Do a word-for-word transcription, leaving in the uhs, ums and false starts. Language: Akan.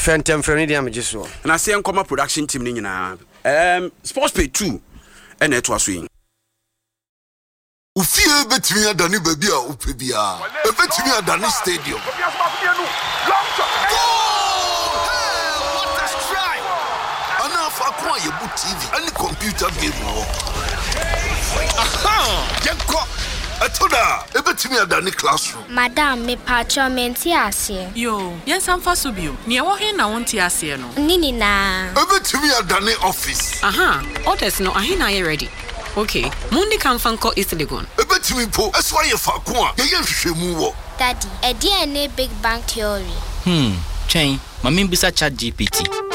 Phantom from India, just so. And I say, I'm coming production team in um Sports Pay two, and it was swing. Ufie betimi adani baby a upebia. E betimi adani stadium. What a strike! Ana fa kwa yebu T V any computer game wo. Aha! Yenko. Atoda, e betimi adani classroom. Madam, me pacho menti ase. Yo, yes am fa so bio. Ne wo he na wonti ase no. Nini na. E betimi adani office. Aha, orders no ahina ye ready. Okay, Mundi can fanko East Legon. E betimi po, eso ye fa ko a, ye ye hwehwemu wo. Daddy, e dey na Big Bang Theory. Hmm, chain, mami bisa chat G P T.